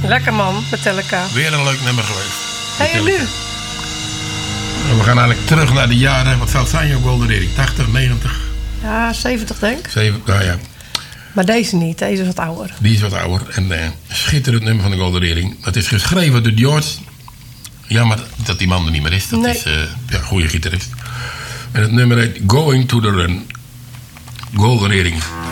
Lekker man, Metallica. Weer een leuk nummer geweest. Hey, en nu? We gaan eigenlijk terug naar de jaren, wat zou het zijn, jouw Golden Earring? 80, 90? Ja, 70 denk ik. 70, nou ja. Maar deze niet, deze is wat ouder. Die is wat ouder. En schitterend nummer van de Golden Earring. Dat is geschreven door George. Jammer dat die man er niet meer is. Dat is een goede gitarist. En het nummer heet Going to the Run. Golden Earring.